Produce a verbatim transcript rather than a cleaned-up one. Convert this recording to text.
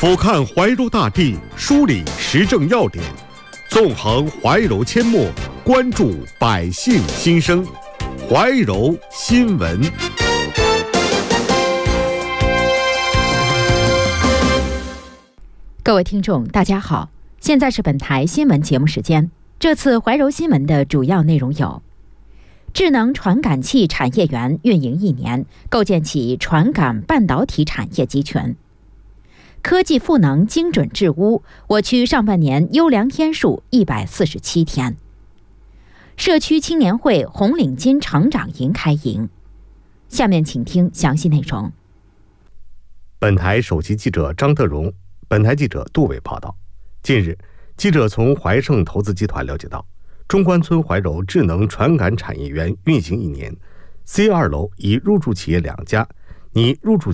俯瞰怀柔大地，梳理时政要点，纵横怀柔阡陌，关注百姓心声。怀柔新闻。 各位听众，大家好，现在是本台新闻节目时间。这次怀柔新闻的主要内容有：智能传感器产业园运营一年，构建起传感半导体产业集群；科技赋能精准治污，我区上半年优良天数一百四十七天；社区青年会红领巾成长营开营。下面请听详细内容。 本台首席记者张德荣，本台记者杜伟报道。近日，记者从怀盛投资集团了解到，中关村怀柔智能传感产业园运行一年 ，C 二楼已入驻企业两家，拟入驻